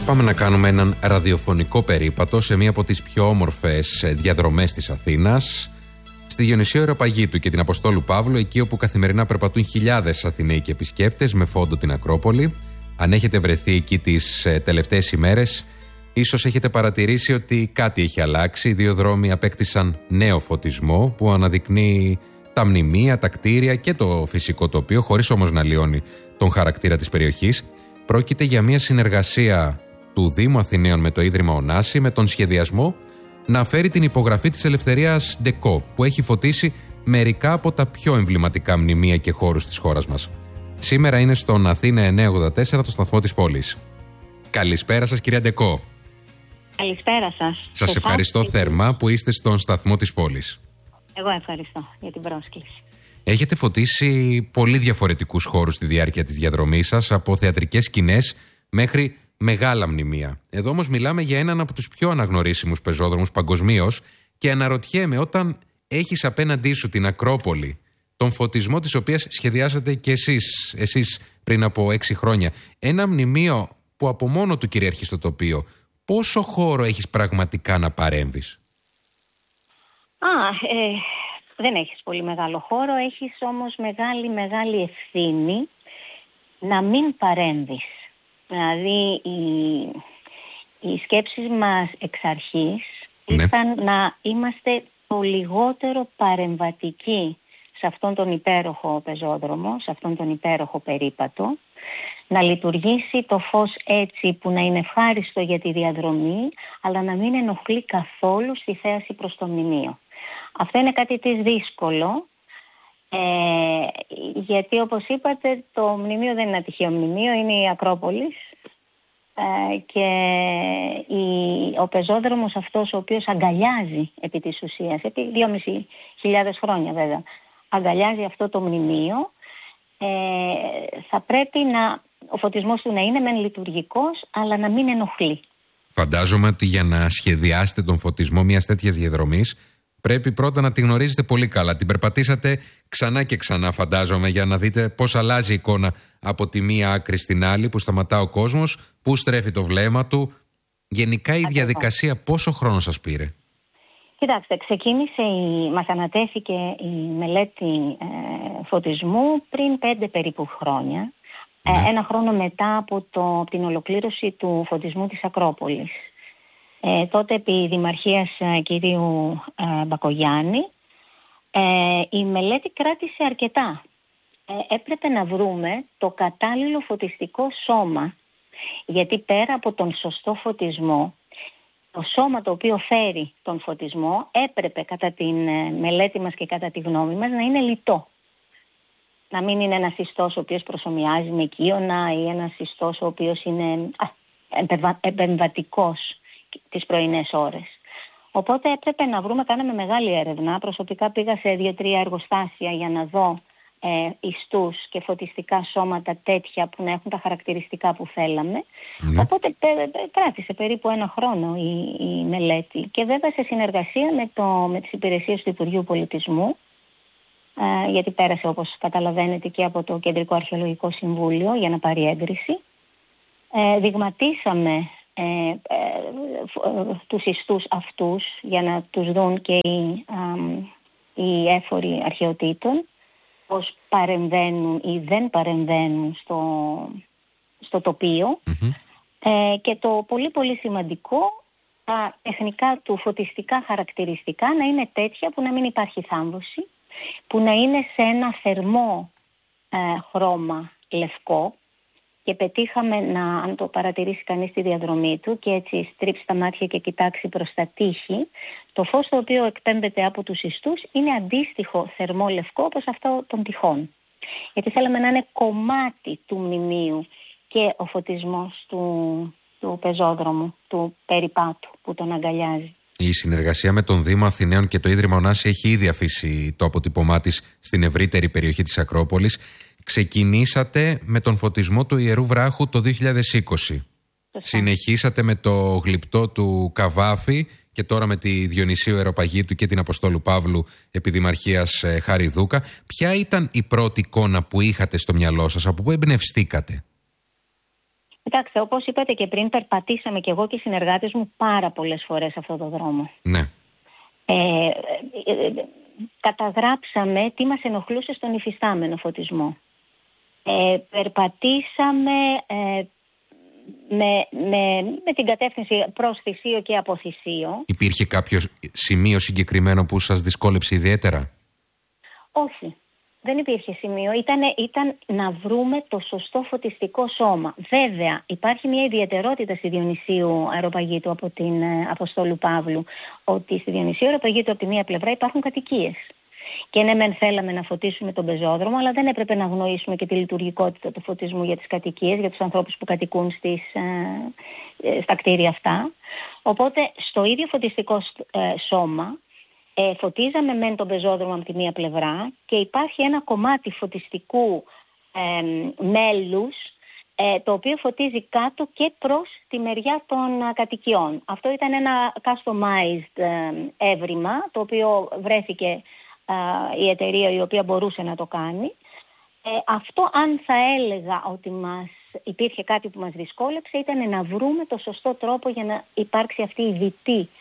Πάμε να κάνουμε έναν ραδιοφωνικό περίπατο σε μία από τις πιο όμορφες διαδρομές της Αθήνας, στη Διονυσίου Αεροπαγήτου και την Αποστόλου Παύλου, εκεί όπου καθημερινά περπατούν χιλιάδες Αθηναίοι και επισκέπτες με φόντο την Ακρόπολη. Αν έχετε βρεθεί εκεί τις τελευταίες ημέρες, ίσως έχετε παρατηρήσει ότι κάτι έχει αλλάξει. Οι δύο δρόμοι απέκτησαν νέο φωτισμό που αναδεικνύει τα μνημεία, τα κτίρια και το φυσικό τοπίο, χωρίς όμως να λιώνει τον χαρακτήρα της περιοχής. Πρόκειται για μια συνεργασία του Δήμου Αθηναίων με το Ίδρυμα Ωνάση, με τον σχεδιασμό να φέρει την υπογραφή της Ελευθερίας Ντεκό, που έχει φωτίσει μερικά από τα πιο εμβληματικά μνημεία και χώρους της χώρας μας. Σήμερα είναι στον Αθήνα 984, το σταθμό της πόλης. Καλησπέρα σας, κυρία Ντεκό. Καλησπέρα σας. Σας ευχαριστώ θερμά που είστε στον σταθμό της πόλης. Εγώ ευχαριστώ για την πρόσκληση. Έχετε φωτίσει πολύ διαφορετικούς χώρους στη διάρκεια της διαδρομής σας, από θεατρικές σκηνές μέχρι μεγάλα μνημεία. Εδώ όμως μιλάμε για έναν από τους πιο αναγνωρίσιμους πεζόδρομους παγκοσμίως και αναρωτιέμαι, όταν έχεις απέναντί σου την Ακρόπολη, τον φωτισμό της οποίας σχεδιάσατε και εσείς πριν από 6 χρόνια, ένα μνημείο που από μόνο του κυριαρχεί στο τοπίο, πόσο χώρο έχεις πραγματικά να παρέμβεις? Δεν έχεις πολύ μεγάλο χώρο, έχεις όμως μεγάλη ευθύνη να μην παρέμβεις. Δηλαδή οι σκέψεις μας εξ αρχής ήταν να είμαστε το λιγότερο παρεμβατικοί σε αυτόν τον υπέροχο πεζόδρομο, σε αυτόν τον υπέροχο περίπατο, να λειτουργήσει το φως έτσι που να είναι ευχάριστο για τη διαδρομή, αλλά να μην ενοχλεί καθόλου στη θέαση προς το μνημείο. Αυτό είναι κάτι της δύσκολο, γιατί όπως είπατε το μνημείο δεν είναι ένα τυχαίο μνημείο, είναι η Ακρόπολης, και ο πεζόδρομος αυτός ο οποίος αγκαλιάζει επί της ουσίας, επί 2.500 χρόνια βέβαια, αγκαλιάζει αυτό το μνημείο, θα πρέπει ο φωτισμός του να είναι μεν λειτουργικός, αλλά να μην ενοχλεί. Φαντάζομαι ότι για να σχεδιάσετε τον φωτισμό μιας τέτοιας διαδρομής πρέπει πρώτα να τη γνωρίζετε πολύ καλά. Την περπατήσατε ξανά και ξανά, φαντάζομαι, για να δείτε πώς αλλάζει η εικόνα από τη μία άκρη στην άλλη, που σταματά ο κόσμος, που στρέφει το βλέμμα του. Γενικά η διαδικασία πόσο χρόνο σας πήρε? Κοιτάξτε, μας ανατέθηκε η μελέτη φωτισμού πριν 5 περίπου χρόνια. Ένα χρόνο μετά από την ολοκλήρωση του φωτισμού της Ακρόπολης. Τότε επί δημαρχίας κυρίου Μπακογιάννη, η μελέτη κράτησε αρκετά. Έπρεπε να βρούμε το κατάλληλο φωτιστικό σώμα, γιατί πέρα από τον σωστό φωτισμό, το σώμα το οποίο φέρει τον φωτισμό έπρεπε κατά τη μελέτη μας και κατά τη γνώμη μας να είναι λιτό. Να μην είναι ένας ιστός ο οποίος προσομοιάζει με κύωνα ή ένας ιστός ο οποίος είναι επεμβατικός τις πρωινές ώρες. Οπότε έπρεπε να βρούμε, κάναμε μεγάλη έρευνα. Προσωπικά πήγα σε 2-3 εργοστάσια για να δω ιστούς και φωτιστικά σώματα τέτοια που να έχουν τα χαρακτηριστικά που θέλαμε. Οπότε κράτησε περίπου 1 χρόνο η μελέτη, και βέβαια σε συνεργασία με τις υπηρεσίες του Υπουργείου Πολιτισμού, γιατί πέρασε, όπως καταλαβαίνετε, και από το Κεντρικό Αρχαιολογικό Συμβούλιο για να πάρει έγκριση. Δειγματίσαμε τους ιστούς αυτούς για να τους δουν και οι έφοροι αρχαιοτήτων, πώς παρεμβαίνουν ή δεν παρεμβαίνουν στο τοπίο. Και το πολύ σημαντικό, τα τεχνικά του φωτιστικά χαρακτηριστικά να είναι τέτοια που να μην υπάρχει θάμβωση, που να είναι σε ένα θερμό χρώμα λευκό, και πετύχαμε αν το παρατηρήσει κανείς τη διαδρομή του και έτσι στρίψει τα μάτια και κοιτάξει προς τα τείχη, το φως το οποίο εκπέμπεται από τους ιστούς είναι αντίστοιχο θερμό λευκό όπως αυτό των τειχών. Γιατί θέλαμε να είναι κομμάτι του μνημείου και ο φωτισμός του πεζόδρομου, του περιπάτου που τον αγκαλιάζει. Η συνεργασία με τον Δήμο Αθηναίων και το Ίδρυμα Ωνάση έχει ήδη αφήσει το αποτύπωμά της στην ευρύτερη περιοχή της Ακρόπολης. Ξεκινήσατε με τον φωτισμό του Ιερού Βράχου το 2020. Συνεχίσατε με το γλυπτό του Καβάφη και τώρα με τη Διονυσίου Αεροπαγήτου και την Αποστόλου Παύλου επί δημαρχίας Χάρη Δούκα. Ποια ήταν η πρώτη εικόνα που είχατε στο μυαλό σας, από πού εμπνευστήκατε? Κοιτάξτε, όπως είπατε και πριν, περπατήσαμε και εγώ και οι συνεργάτες μου πάρα πολλές φορές αυτό το δρόμο. Ναι. Καταγράψαμε τι μας ενοχλούσε στον υφιστάμενο φωτισμό. Περπατήσαμε με την κατεύθυνση προς Θησίο και από Θησίο. Υπήρχε κάποιο σημείο συγκεκριμένο που σας δυσκόλεψε ιδιαίτερα? Όχι. Δεν υπήρχε σημείο. Ήταν να βρούμε το σωστό φωτιστικό σώμα. Βέβαια, υπάρχει μια ιδιαιτερότητα στη Διονυσίου Αεροπαγήτου από την Αποστόλου Παύλου, ότι στη Διονυσίου Αεροπαγήτου από τη μία πλευρά υπάρχουν κατοικίες. Και ναι, μεν θέλαμε να φωτίσουμε τον πεζόδρομο, αλλά δεν έπρεπε να γνωρίσουμε και τη λειτουργικότητα του φωτισμού για τις κατοικίες, για τους ανθρώπους που κατοικούν στα κτίρια αυτά. Οπότε, στο ίδιο φωτιστικό σώμα, φωτίζαμε μεν τον πεζόδρομο από τη μία πλευρά και υπάρχει ένα κομμάτι φωτιστικού μέλους το οποίο φωτίζει κάτω και προς τη μεριά των κατοικιών. Αυτό ήταν ένα customized έβριμα το οποίο βρέθηκε η εταιρεία η οποία μπορούσε να το κάνει. Αυτό, αν θα έλεγα ότι υπήρχε κάτι που μας δυσκόλεψε, ήταν να βρούμε το σωστό τρόπο για να υπάρξει αυτή η δυτή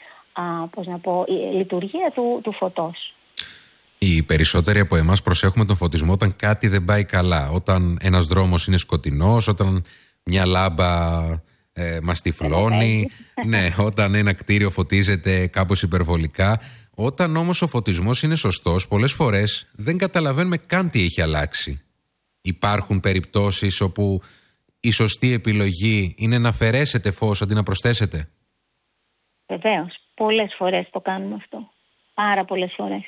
η λειτουργία του φωτός. Οι περισσότεροι από εμάς προσέχουμε τον φωτισμό όταν κάτι δεν πάει καλά. Όταν ένας δρόμος είναι σκοτεινός, όταν μια λάμπα μας τυφλώνει, ναι, όταν ένα κτίριο φωτίζεται κάπως υπερβολικά. Όταν όμως ο φωτισμός είναι σωστός, πολλές φορές δεν καταλαβαίνουμε καν τι έχει αλλάξει. Υπάρχουν περιπτώσεις όπου η σωστή επιλογή είναι να αφαιρέσετε φως αντί να προσθέσετε? Βεβαίως. Πολλές φορές το κάνουμε αυτό. Πάρα πολλές φορές.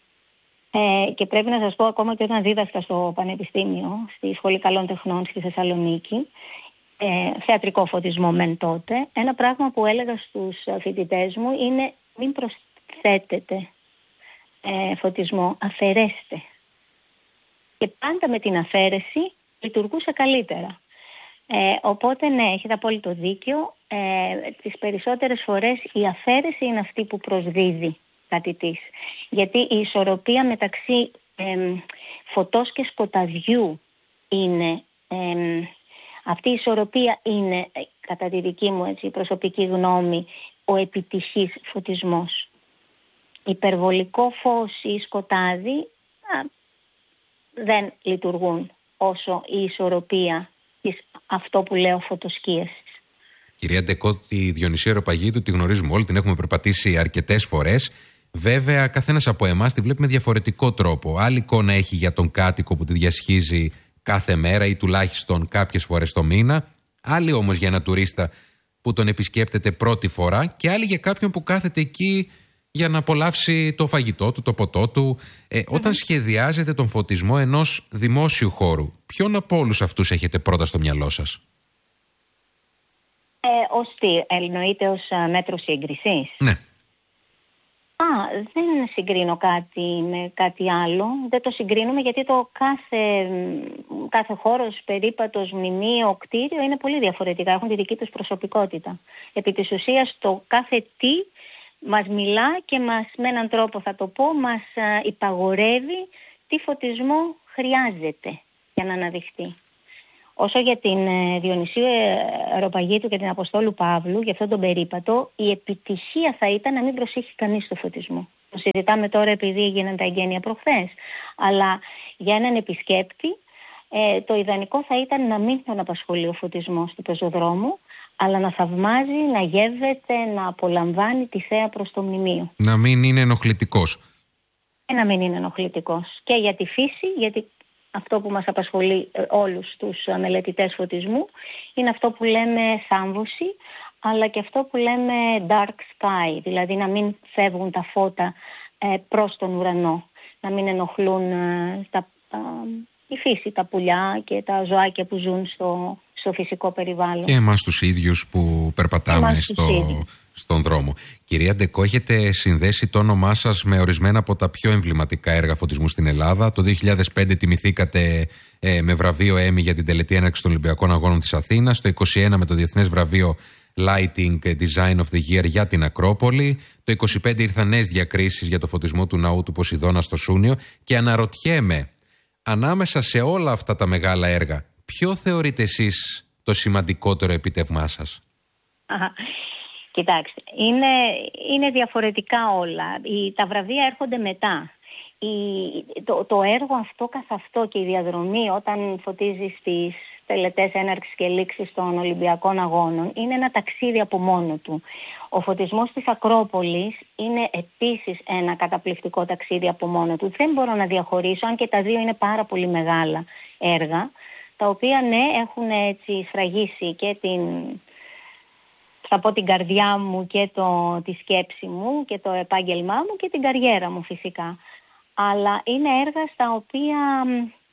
Και πρέπει να σας πω, ακόμα και όταν δίδασκα στο Πανεπιστήμιο, στη Σχολή Καλών Τεχνών στη Θεσσαλονίκη, θεατρικό φωτισμό μεν τότε, ένα πράγμα που έλεγα στους φοιτητές μου είναι μην προσθέτετε φωτισμό, αφαιρέστε. Και πάντα με την αφαίρεση λειτουργούσε καλύτερα. Οπότε ναι, έχετε απόλυτο δίκιο. Τις περισσότερες φορές η αφαίρεση είναι αυτή που προσδίδει κάτι της. Γιατί η ισορροπία μεταξύ φωτός και σκοταδιού είναι, αυτή η ισορροπία είναι, κατά τη δική μου προσωπική γνώμη, ο επιτυχής φωτισμός. Υπερβολικό φως ή σκοτάδι δεν λειτουργούν όσο η ισορροπία της, αυτό που λέω, φωτοσκίασης. Κυρία Ντεκό, τη Διονυσίου Αεροπαγήτου τη γνωρίζουμε όλοι, την έχουμε περπατήσει αρκετές φορές. Βέβαια, καθένας από εμάς τη βλέπει με διαφορετικό τρόπο. Άλλη εικόνα έχει για τον κάτοικο που τη διασχίζει κάθε μέρα ή τουλάχιστον κάποιες φορές το μήνα. Άλλη όμως για ένα τουρίστα που τον επισκέπτεται πρώτη φορά και άλλη για κάποιον που κάθεται εκεί για να απολαύσει το φαγητό του, το ποτό του. Όταν σχεδιάζετε τον φωτισμό ενός δημόσιου χώρου, ποιον από όλους αυτούς έχετε πρώτα στο μυαλό σας? Ως τι, εννοείται ως μέτρο σύγκρισης? Ναι. Δεν συγκρίνω κάτι με κάτι άλλο. Δεν το συγκρίνουμε γιατί το κάθε χώρος, περίπατος, μνημείο, κτίριο είναι πολύ διαφορετικά. Έχουν τη δική τους προσωπικότητα. Επί της ουσίας το κάθε τι μας μιλά και με έναν τρόπο θα το πω, μας υπαγορεύει τι φωτισμό χρειάζεται για να αναδειχθεί. Όσο για την Διονυσίου Αεροπαγήτου και την Αποστόλου Παύλου, για αυτόν τον περίπατο, η επιτυχία θα ήταν να μην προσέχει κανείς το φωτισμό. Το συζητάμε τώρα επειδή έγιναν τα εγγένεια προχθές. Αλλά για έναν επισκέπτη, το ιδανικό θα ήταν να μην τον απασχολεί ο φωτισμός του πεζοδρόμου, αλλά να θαυμάζει, να γεύεται, να απολαμβάνει τη θέα προς το μνημείο. Να μην είναι ενοχλητικός. Να μην είναι ενοχλητικός. Και για τη φύση, γιατί αυτό που μας απασχολεί όλους τους μελετητές φωτισμού είναι αυτό που λέμε θάμβωση, αλλά και αυτό που λέμε dark sky, δηλαδή να μην φεύγουν τα φώτα προς τον ουρανό, να μην ενοχλούν η φύση, τα πουλιά και τα ζωάκια που ζουν στο φυσικό περιβάλλον. Και εμάς τους ίδιους που περπατάμε στον δρόμο. Κυρία Ντεκό, έχετε συνδέσει το όνομά σας με ορισμένα από τα πιο εμβληματικά έργα φωτισμού στην Ελλάδα. Το 2005 τιμηθήκατε με βραβείο Έμι για την τελετή έναρξη των Ολυμπιακών Αγώνων της Αθήνας. Το 2021 με το Διεθνές Βραβείο Lighting Design of the Year για την Ακρόπολη. Το 2025 ήρθαν νέες διακρίσεις για το φωτισμό του ναού του Ποσειδώνα στο Σούνιο. Και αναρωτιέμαι, ανάμεσα σε όλα αυτά τα μεγάλα έργα, ποιο θεωρείτε εσείς το σημαντικότερο επίτευγμά σας? Κοιτάξτε, είναι διαφορετικά όλα. Τα βραβεία έρχονται μετά. Το έργο αυτό καθ' αυτό και η διαδρομή όταν φωτίζει τις τελετές έναρξης και λήξης των Ολυμπιακών Αγώνων είναι ένα ταξίδι από μόνο του. Ο φωτισμός της Ακρόπολης είναι επίσης ένα καταπληκτικό ταξίδι από μόνο του. Δεν μπορώ να διαχωρίσω, αν και τα δύο είναι πάρα πολύ μεγάλα έργα, τα οποία ναι έχουν έτσι σφραγίσει και την καρδιά μου και τη σκέψη μου και το επάγγελμά μου και την καριέρα μου φυσικά. Αλλά είναι έργα στα οποία,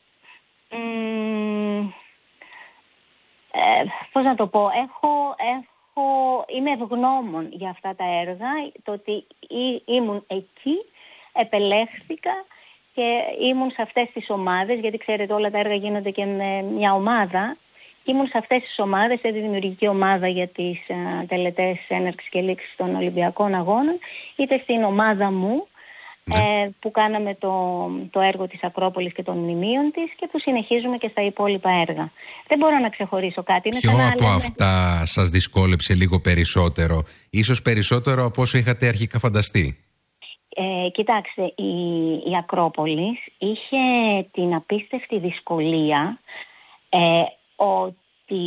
πώς να το πω, είμαι ευγνώμων για αυτά τα έργα, το ότι ήμουν εκεί, επελέχθηκα και ήμουν σε αυτές τις ομάδες, γιατί ξέρετε όλα τα έργα γίνονται και με μια ομάδα. Ήμουν σε αυτές τις ομάδες, σε τη δημιουργική ομάδα για τις τελετές έναρξης και λήξης των Ολυμπιακών Αγώνων, είτε στην ομάδα μου, που κάναμε το έργο της Ακρόπολης και των μνημείων της και που συνεχίζουμε και στα υπόλοιπα έργα. Δεν μπορώ να ξεχωρίσω κάτι. Ποιο από αυτά σας δυσκόλεψε λίγο περισσότερο, ίσως περισσότερο από όσο είχατε αρχικά φανταστεί? Κοιτάξτε, η Ακρόπολης είχε την απίστευτη δυσκολία ότι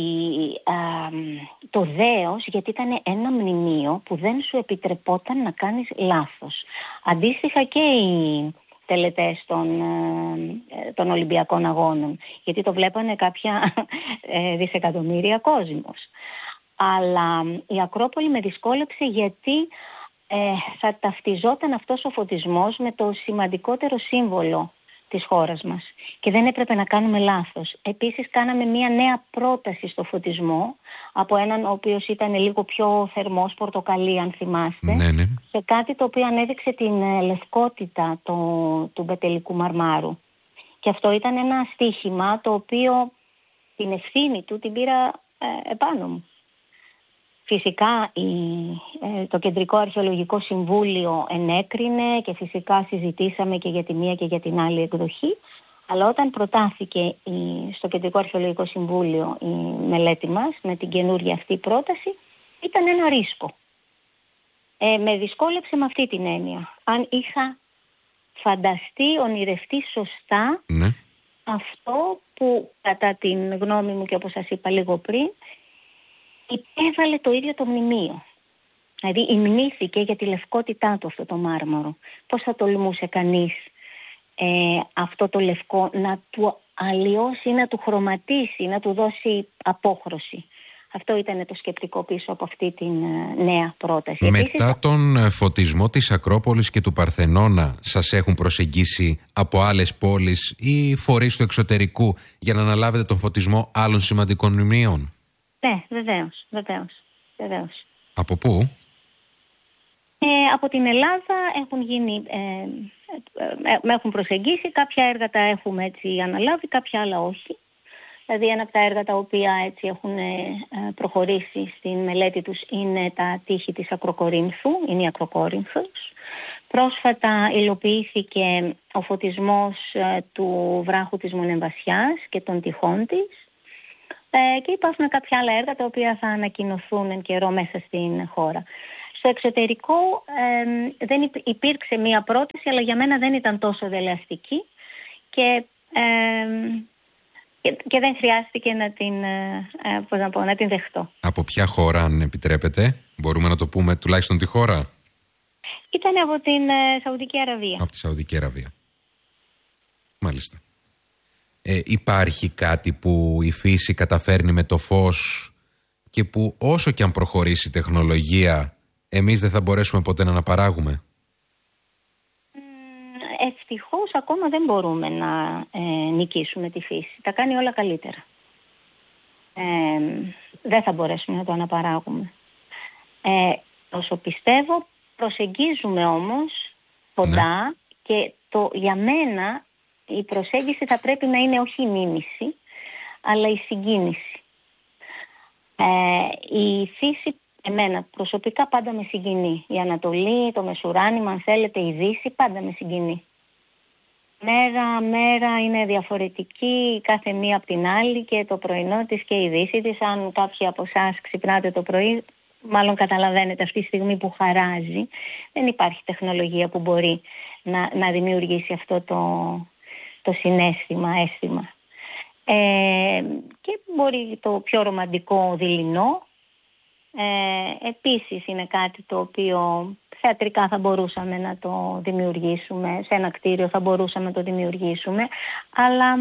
το δέος, γιατί ήταν ένα μνημείο που δεν σου επιτρεπόταν να κάνεις λάθος. Αντίστοιχα και οι τελετές των Ολυμπιακών Αγώνων, γιατί το βλέπανε κάποια δισεκατομμύρια κόσμος. Αλλά η Ακρόπολη με δυσκόλεψε γιατί θα ταυτιζόταν αυτός ο φωτισμός με το σημαντικότερο σύμβολο της χώρας μας και δεν έπρεπε να κάνουμε λάθος. Επίσης κάναμε μια νέα πρόταση στο φωτισμό από έναν ο οποίος ήταν λίγο πιο θερμός, πορτοκαλί αν θυμάστε, ναι. σε κάτι το οποίο ανέδειξε την λευκότητα του μπετελικού μαρμάρου. Και αυτό ήταν ένα στοίχημα το οποίο την ευθύνη του την πήρα επάνω μου. Φυσικά το Κεντρικό Αρχαιολογικό Συμβούλιο ενέκρινε και φυσικά συζητήσαμε και για τη μία και για την άλλη εκδοχή, αλλά όταν προτάθηκε στο Κεντρικό Αρχαιολογικό Συμβούλιο η μελέτη μας με την καινούργια αυτή πρόταση, ήταν ένα ρίσκο. Με δυσκόλεψε με αυτή την έννοια. Αν είχα φανταστεί, ονειρευτεί σωστά αυτό που κατά την γνώμη μου και όπως σας είπα λίγο πριν, υπέβαλε το ίδιο το μνημείο. Δηλαδή υμνήθηκε για τη λευκότητά του αυτό το μάρμαρο. Πώς θα τολμούσε κανείς αυτό το λευκό να του αλλοιώσει, να του χρωματίσει, να του δώσει απόχρωση. Αυτό ήταν το σκεπτικό πίσω από αυτή την νέα πρόταση. Μετά τον φωτισμό της Ακρόπολης και του Παρθενώνα σας έχουν προσεγγίσει από άλλες πόλεις ή φορείς του εξωτερικού για να αναλάβετε τον φωτισμό άλλων σημαντικών μνημείων? Ναι, βεβαίως. Από πού? Από την Ελλάδα με έχουν προσεγγίσει, κάποια έργα τα έχουμε έτσι αναλάβει, κάποια άλλα όχι. Δηλαδή ένα από τα έργα τα οποία έτσι έχουν προχωρήσει στην μελέτη τους είναι τα τείχη της Ακροκορίνθου, είναι η Ακροκόρινθος. Πρόσφατα υλοποιήθηκε ο φωτισμός του βράχου της Μονεμβασιάς και των τειχών της. Και υπάρχουν κάποια άλλα έργα τα οποία θα ανακοινωθούν εν καιρό μέσα στην χώρα. Στο εξωτερικό δεν υπήρξε μία πρόταση, αλλά για μένα δεν ήταν τόσο δελεαστική και δεν χρειάστηκε να την δεχτώ. Από ποια χώρα, αν επιτρέπετε, μπορούμε να το πούμε τουλάχιστον τη χώρα? Ήταν από την Σαουδική Αραβία. Από τη Σαουδική Αραβία. Μάλιστα. Υπάρχει κάτι που η φύση καταφέρνει με το φως και που όσο και αν προχωρήσει η τεχνολογία εμείς δεν θα μπορέσουμε ποτέ να αναπαράγουμε? Ευτυχώς ακόμα δεν μπορούμε να νικήσουμε τη φύση. Τα κάνει όλα καλύτερα. Δεν θα μπορέσουμε να το αναπαράγουμε. Όσο πιστεύω, προσεγγίζουμε όμως κοντά και για μένα η προσέγγιση θα πρέπει να είναι όχι η μίμηση, αλλά η συγκίνηση. Η φύση εμένα προσωπικά πάντα με συγκινεί. Η Ανατολή, το Μεσουράνημα, αν θέλετε, η Δύση, πάντα με συγκινεί. Μέρα είναι διαφορετική, κάθε μία από την άλλη, και το πρωινό της και η δύση της. Αν κάποιοι από εσάς ξυπνάτε το πρωί, μάλλον καταλαβαίνετε αυτή τη στιγμή που χαράζει, δεν υπάρχει τεχνολογία που μπορεί να δημιουργήσει αυτό το αίσθημα. Και μπορεί το πιο ρομαντικό δειλινό. Επίσης είναι κάτι το οποίο θεατρικά θα μπορούσαμε να το δημιουργήσουμε, σε ένα κτίριο θα μπορούσαμε να το δημιουργήσουμε, αλλά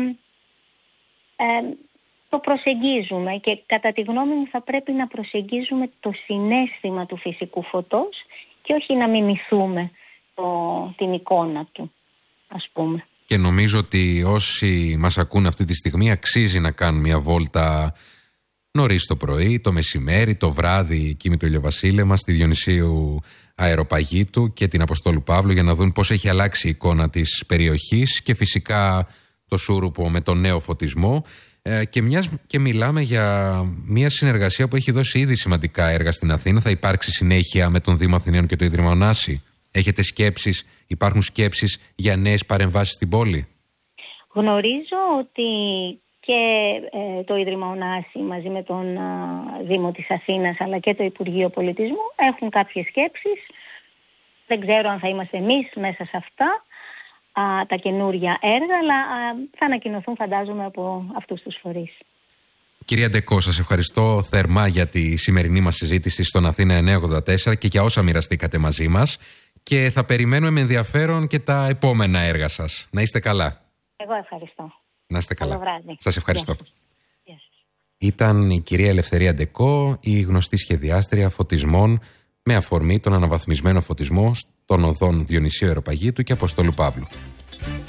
το προσεγγίζουμε, και κατά τη γνώμη μου θα πρέπει να προσεγγίζουμε το συναίσθημα του φυσικού φωτός και όχι να μιμηθούμε την εικόνα του, ας πούμε. Και νομίζω ότι όσοι μας ακούν αυτή τη στιγμή αξίζει να κάνουν μια βόλτα νωρίς το πρωί, το μεσημέρι, το βράδυ εκεί με το ηλιοβασίλεμα στη Διονυσίου Αεροπαγήτου και την Αποστόλου Παύλου, για να δουν πώς έχει αλλάξει η εικόνα της περιοχής, και φυσικά το Σούρουπο με τον νέο φωτισμό. Και μιας και μιλάμε για μια συνεργασία που έχει δώσει ήδη σημαντικά έργα στην Αθήνα, θα υπάρξει συνέχεια με τον Δήμο Αθηναίων και το Ίδρυμα Ωνάση? Έχετε σκέψεις, υπάρχουν σκέψεις για νέες παρεμβάσεις στην πόλη? Γνωρίζω ότι και το Ίδρυμα Ωνάση μαζί με τον Δήμο της Αθήνας αλλά και το Υπουργείο Πολιτισμού έχουν κάποιες σκέψεις. Δεν ξέρω αν θα είμαστε εμείς μέσα σε αυτά τα καινούρια έργα, αλλά θα ανακοινωθούν, φαντάζομαι, από αυτούς τους φορείς. Κυρία Ντεκό, σας ευχαριστώ θερμά για τη σημερινή μας συζήτηση στον Αθήνα 984 και για όσα μοιραστήκατε μαζί μας, και θα περιμένουμε με ενδιαφέρον και τα επόμενα έργα σας. Να είστε καλά. Εγώ ευχαριστώ. Να είστε καλά. Καλό βράδυ. Σας ευχαριστώ. Γεια σας. Ήταν η κυρία Ελευθερία Ντεκό, η γνωστή σχεδιάστρια φωτισμών, με αφορμή τον αναβαθμισμένο φωτισμό των οδών Διονυσίου Αεροπαγήτου και Αποστόλου Παύλου.